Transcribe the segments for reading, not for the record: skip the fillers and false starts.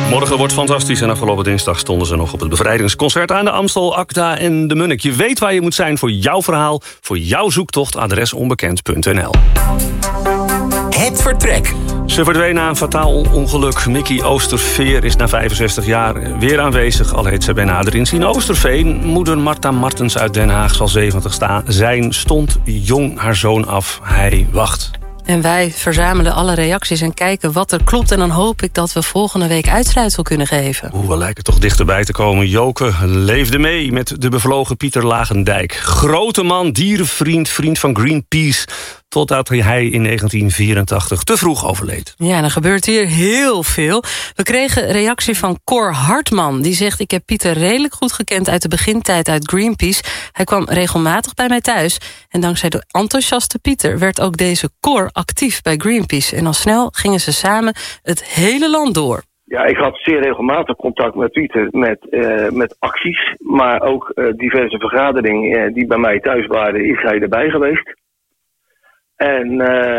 Morgen wordt fantastisch en afgelopen dinsdag stonden ze nog op het bevrijdingsconcert aan de Amstel, Acta en de Munnik. Je weet waar je moet zijn voor jouw verhaal, voor jouw zoektocht, adres onbekend.nl. Het vertrek. Ze verdween na een fataal ongeluk. Mickey Oosterveer is na 65 jaar weer aanwezig, al heet ze bij nader inzien Oosterveen. Moeder Marta Martens uit Den Haag zal 70 zijn, stond jong haar zoon af. Hij wacht. En wij verzamelen alle reacties en kijken wat er klopt. En dan hoop ik dat we volgende week uitsluitsel kunnen geven. We lijken toch dichterbij te komen. Joke leefde mee met de bevlogen Pieter Lagendijk. Grote man, dierenvriend, vriend van Greenpeace. Totdat hij in 1984 te vroeg overleed. Ja, en er gebeurt hier heel veel. We kregen reactie van Cor Hartman. Die zegt, ik heb Pieter redelijk goed gekend uit de begintijd uit Greenpeace. Hij kwam regelmatig bij mij thuis. En dankzij de enthousiaste Pieter werd ook deze Cor actief bij Greenpeace. En al snel gingen ze samen het hele land door. Ja, ik had zeer regelmatig contact met Pieter met acties. Maar ook diverse vergaderingen die bij mij thuis waren, is hij erbij geweest. En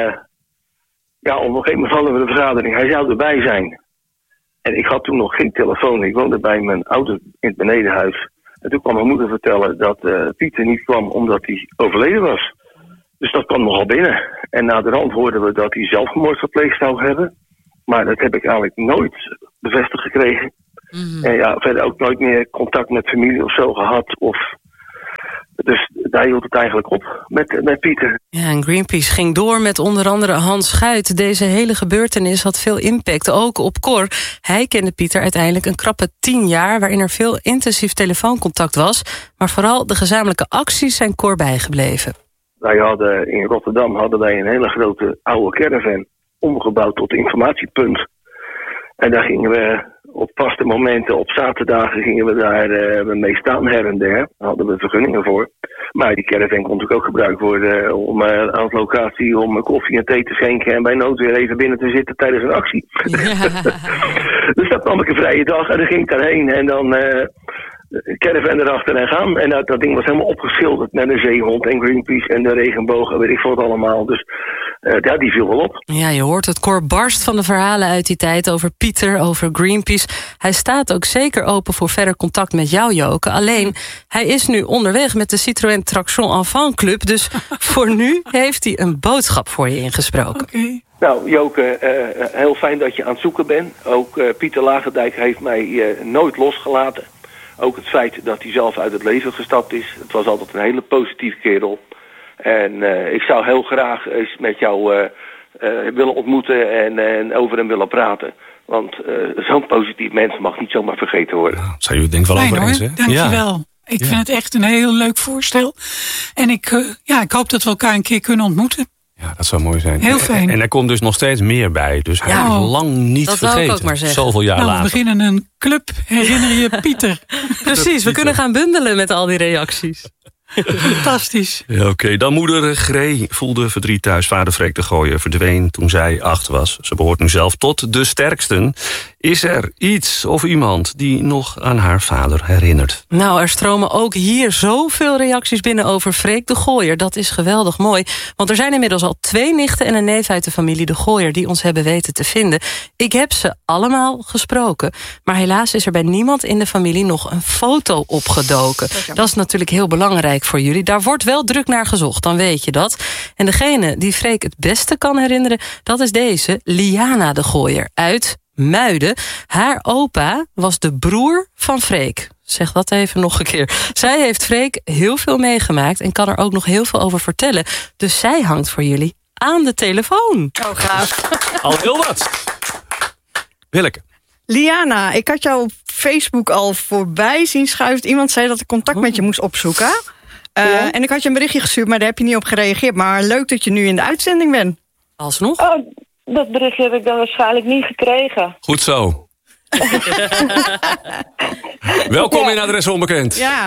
op een gegeven moment hadden we de vergadering. Hij zou erbij zijn. En ik had toen nog geen telefoon. Ik woonde bij mijn ouders in het benedenhuis. En toen kwam mijn moeder vertellen dat Pieter niet kwam omdat hij overleden was. Dus dat kwam nogal binnen. En naderhand hoorden we dat hij zelfmoord gepleegd zou hebben. Maar dat heb ik eigenlijk nooit bevestigd gekregen. Mm-hmm. En verder ook nooit meer contact met familie of zo gehad. Dus daar hield het eigenlijk op met Pieter. Ja, en Greenpeace ging door met onder andere Hans Schuit. Deze hele gebeurtenis had veel impact, ook op Cor. Hij kende Pieter uiteindelijk een krappe 10 jaar... waarin er veel intensief telefooncontact was. Maar vooral de gezamenlijke acties zijn Cor bijgebleven. Wij hadden in Rotterdam een hele grote oude caravan... omgebouwd tot informatiepunt. En daar gingen we op vaste momenten, op zaterdagen gingen we daar mee staan her en der. Daar hadden we vergunningen voor. Maar die caravan kon natuurlijk ook gebruikt worden om aan de locatie om koffie en thee te schenken en bij nood weer even binnen te zitten tijdens een actie. Ja. Dus dat nam ik een vrije dag en dan ging ik daarheen en dan caravan erachter en gaan. En dat ding was helemaal opgeschilderd met een zeehond en Greenpeace en de regenboog en weet ik veel wat allemaal. Dus die viel wel op. Ja, je hoort het, Cor barst van de verhalen uit die tijd over Pieter, over Greenpeace. Hij staat ook zeker open voor verder contact met jou, Joke. Alleen, hij is nu onderweg met de Citroën Traction Enfant Club. Dus voor nu heeft hij een boodschap voor je ingesproken. Okay. Nou, Joke, heel fijn dat je aan het zoeken bent. Ook Pieter Lagendijk heeft mij nooit losgelaten. Ook het feit dat hij zelf uit het leven gestapt is. Het was altijd een hele positieve kerel. En ik zou heel graag eens met jou willen ontmoeten en over hem willen praten. Want zo'n positief mens mag niet zomaar vergeten worden. Nou, zou je het denk wel over eens, hè? Dankjewel. Ja. Ik vind het echt een heel leuk voorstel. En ik hoop dat we elkaar een keer kunnen ontmoeten. Ja, dat zou mooi zijn. Heel fijn. En er komt dus nog steeds meer bij. Dus hij is lang niet dat vergeten. Wil ik ook maar zeggen. Zoveel jaar later. We beginnen een club. Herinner je Pieter? Precies, we kunnen gaan bundelen met al die reacties. Fantastisch. Ja, Oké. Dan moeder Gree voelde verdriet thuis. Vader Freek de Gooier verdween toen zij 8 was. Ze behoort nu zelf tot de sterksten. Is er iets of iemand die nog aan haar vader herinnert? Nou, er stromen ook hier zoveel reacties binnen over Freek de Gooier. Dat is geweldig mooi. Want er zijn inmiddels al 2 nichten en een neef uit de familie de Gooier die ons hebben weten te vinden. Ik heb ze allemaal gesproken. Maar helaas is er bij niemand in de familie nog een foto opgedoken. Dat is natuurlijk heel belangrijk voor jullie. Daar wordt wel druk naar gezocht, dan weet je dat. En degene die Freek het beste kan herinneren, dat is deze, Liana de Gooier uit Muiden. Haar opa was de broer van Freek. Zeg dat even nog een keer. Zij heeft Freek heel veel meegemaakt en kan er ook nog heel veel over vertellen. Dus zij hangt voor jullie aan de telefoon. Oh, gaaf. Al heel wat. Willeke. Liana, ik had jou op Facebook al voorbij zien schuiven. Iemand zei dat ik contact met je moest opzoeken. Ja? En ik had je een berichtje gestuurd, maar daar heb je niet op gereageerd. Maar leuk dat je nu in de uitzending bent. Alsnog? Oh, dat berichtje heb ik dan waarschijnlijk niet gekregen. Goed zo. Welkom in Adres Onbekend. Ja.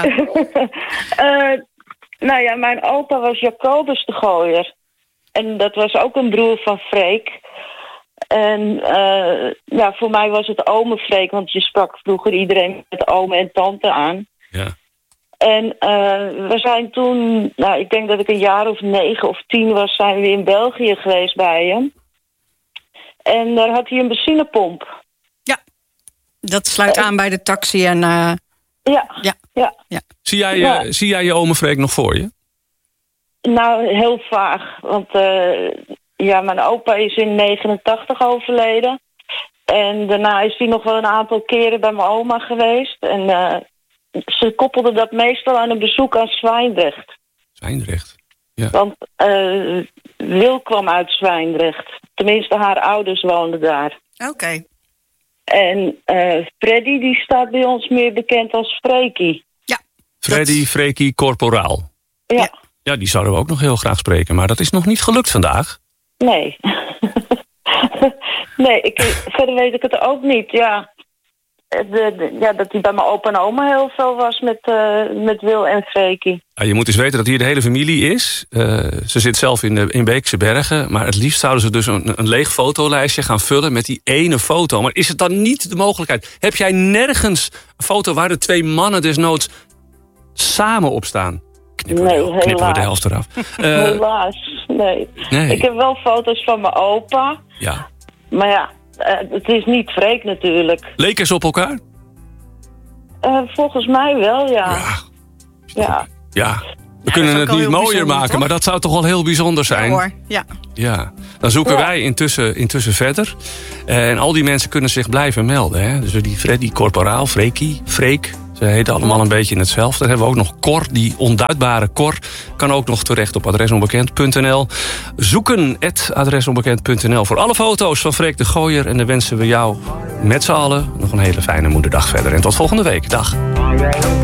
Mijn opa was Jacobus de Gooier. En dat was ook een broer van Freek. En voor mij was het ome Freek, want je sprak vroeger iedereen met ome en tante aan. Ja. En we zijn toen, ik denk dat ik een jaar of 9 of 10 was, zijn we in België geweest bij hem. En daar had hij een benzinepomp. Dat sluit aan bij de taxi en... Ja. Zie jij je ome Freek nog voor je? Nou, heel vaag. Want mijn opa is in 89 overleden. En daarna is hij nog wel een aantal keren bij mijn oma geweest. En ze koppelde dat meestal aan een bezoek aan Zwijndrecht. Zwijndrecht, ja. Want Wil kwam uit Zwijndrecht. Tenminste, haar ouders woonden daar. Oké. En Freddy, die staat bij ons meer bekend als Freekie. Ja. Freddy, Freekie, Corporaal. Ja. Ja, die zouden we ook nog heel graag spreken. Maar dat is nog niet gelukt vandaag. Nee. Nee, verder weet ik het ook niet, ja. Dat hij bij mijn opa en oma heel veel was met Wil en Freekie. Ja, je moet eens weten dat hier de hele familie is. Ze zit zelf in Beekse Bergen. Maar het liefst zouden ze dus een leeg fotolijstje gaan vullen met die ene foto. Maar is het dan niet de mogelijkheid? Heb jij nergens een foto waar de 2 mannen desnoods samen op staan? Knippen we de helft eraf. Helaas, nee. Ik heb wel foto's van mijn opa. Ja. Maar ja, het is niet Freek natuurlijk. Leken ze op elkaar? Volgens mij wel, ja. Ja. We kunnen het niet mooier maken, toch? Maar dat zou toch wel heel bijzonder zijn? Ja hoor, ja. Dan zoeken wij intussen verder. En al die mensen kunnen zich blijven melden. Hè? Dus die Freddy, Corporaal, Freekie, Freek. Ze heten allemaal een beetje hetzelfde. Dan hebben we ook nog Cor, die onduidbare Cor. Kan ook nog terecht op adresonbekend.nl. Zoeken @adresonbekend.nl voor alle foto's van Freek de Gooier. En dan wensen we jou met z'n allen nog een hele fijne moederdag verder. En tot volgende week. Dag.